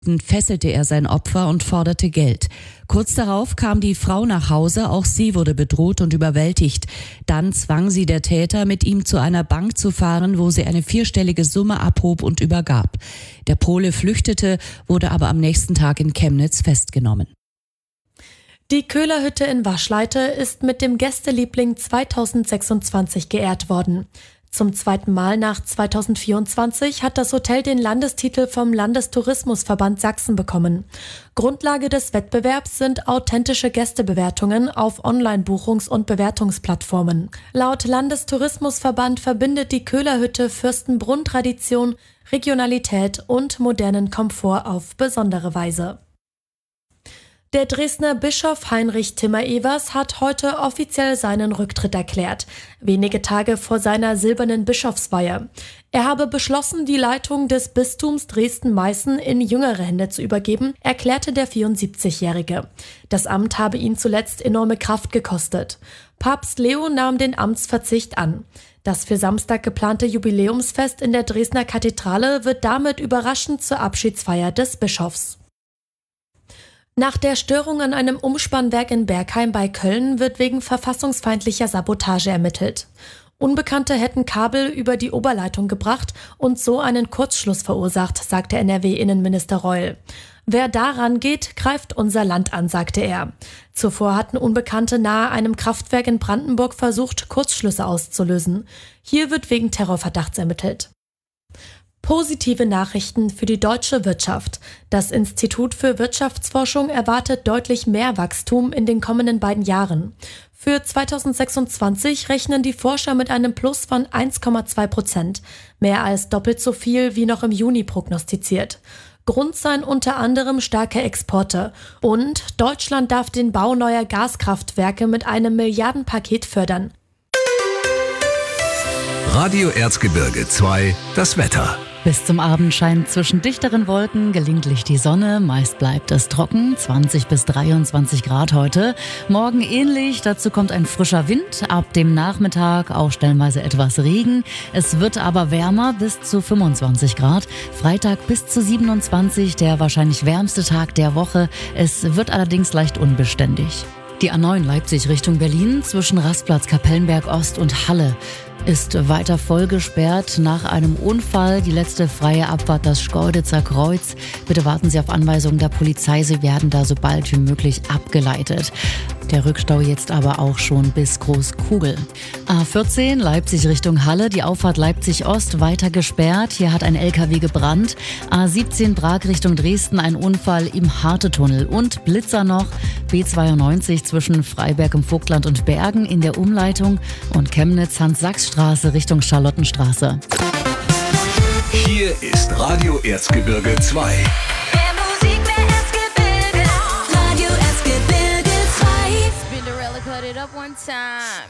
fesselte er sein Opfer und forderte Geld. Kurz darauf kam die Frau nach Hause, auch sie wurde bedroht und überwältigt. Dann zwang sie der Täter, mit ihm zu einer Bank zu fahren, wo sie eine 4-stellige Summe abhob und übergab. Der Pole flüchtete, wurde aber am nächsten Tag in Chemnitz festgenommen. Die Köhlerhütte in Waschleite ist mit dem Gästeliebling 2026 geehrt worden. Zum zweiten Mal nach 2024 hat das Hotel den Landestitel vom Landestourismusverband Sachsen bekommen. Grundlage des Wettbewerbs sind authentische Gästebewertungen auf Online-Buchungs- und Bewertungsplattformen. Laut Landestourismusverband verbindet die Köhlerhütte Fürstenbrunn-Tradition, Regionalität und modernen Komfort auf besondere Weise. Der Dresdner Bischof Heinrich Timmer-Evers hat heute offiziell seinen Rücktritt erklärt, wenige Tage vor seiner silbernen Bischofsweihe. Er habe beschlossen, die Leitung des Bistums Dresden-Meißen in jüngere Hände zu übergeben, erklärte der 74-Jährige. Das Amt habe ihn zuletzt enorme Kraft gekostet. Papst Leo nahm den Amtsverzicht an. Das für Samstag geplante Jubiläumsfest in der Dresdner Kathedrale wird damit überraschend zur Abschiedsfeier des Bischofs. Nach der Störung an einem Umspannwerk in Bergheim bei Köln wird wegen verfassungsfeindlicher Sabotage ermittelt. Unbekannte hätten Kabel über die Oberleitung gebracht und so einen Kurzschluss verursacht, sagte NRW-Innenminister Reul. Wer daran geht, greift unser Land an, sagte er. Zuvor hatten Unbekannte nahe einem Kraftwerk in Brandenburg versucht, Kurzschlüsse auszulösen. Hier wird wegen Terrorverdachts ermittelt. Positive Nachrichten für die deutsche Wirtschaft. Das Institut für Wirtschaftsforschung erwartet deutlich mehr Wachstum in den kommenden beiden Jahren. Für 2026 rechnen die Forscher mit einem Plus von 1,2%, mehr als doppelt so viel wie noch im Juni prognostiziert. Grund seien unter anderem starke Exporte und Deutschland darf den Bau neuer Gaskraftwerke mit einem Milliardenpaket fördern. Radio Erzgebirge 2, das Wetter. Bis zum Abend scheint zwischen dichteren Wolken gelegentlich die Sonne. Meist bleibt es trocken, 20 bis 23 Grad heute. Morgen ähnlich, dazu kommt ein frischer Wind. Ab dem Nachmittag auch stellenweise etwas Regen. Es wird aber wärmer, bis zu 25 Grad. Freitag bis zu 27, der wahrscheinlich wärmste Tag der Woche. Es wird allerdings leicht unbeständig. Die A9 Leipzig Richtung Berlin zwischen Rastplatz Kapellenberg Ost und Halle ist weiter voll gesperrt nach einem Unfall. Die letzte freie Abfahrt, das Schkeuditzer Kreuz. Bitte warten Sie auf Anweisungen der Polizei. Sie werden da so bald wie möglich abgeleitet. Der Rückstau jetzt aber auch schon bis Großkugel. A14 Leipzig Richtung Halle, die Auffahrt Leipzig Ost weiter gesperrt. Hier hat ein LKW gebrannt. A17 Prag Richtung Dresden, ein Unfall im Hartetunnel. Und Blitzer noch, B92 zwischen Freiberg im Vogtland und Bergen in der Umleitung und Chemnitz Hans-Sachs-Straße Richtung Charlottenstraße. Hier ist Radio Erzgebirge 2. Cut it up one time.